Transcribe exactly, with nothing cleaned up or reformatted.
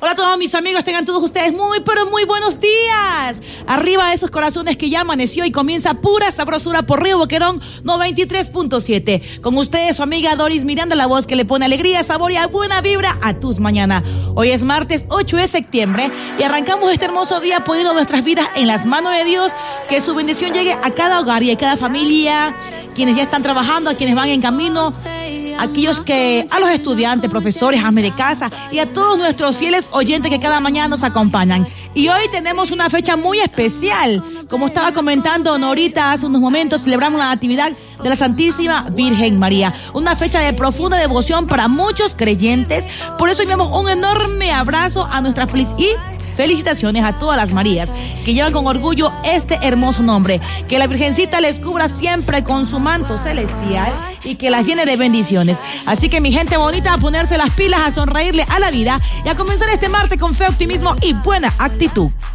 Hola a todos mis amigos, tengan todos ustedes muy, pero muy buenos días. Arriba de esos corazones que ya amaneció y comienza pura sabrosura por Río Boquerón noventa y tres punto siete. Con ustedes su amiga Doris Miranda, la voz que le pone alegría, sabor y buena vibra a tus mañanas. Hoy es martes ocho de septiembre y arrancamos este hermoso día poniendo nuestras vidas en las manos de Dios. Que su bendición llegue a cada hogar y a cada familia, quienes ya están trabajando, a quienes van en camino, aquellos que, a los estudiantes, profesores, amas de casa y a todos nuestros fieles oyentes que cada mañana nos acompañan. Y hoy tenemos una fecha muy especial. Como estaba comentando Norita hace unos momentos, celebramos la Natividad de la Santísima Virgen María. Una fecha de profunda devoción para muchos creyentes. Por eso enviamos un enorme abrazo a nuestra feliz y felicitaciones a todas las Marías que llevan con orgullo este hermoso nombre. Que la Virgencita les cubra siempre con su manto celestial y que las llene de bendiciones. Así que mi gente bonita, a ponerse las pilas, a sonreírle a la vida y a comenzar este martes con fe, optimismo y buena actitud.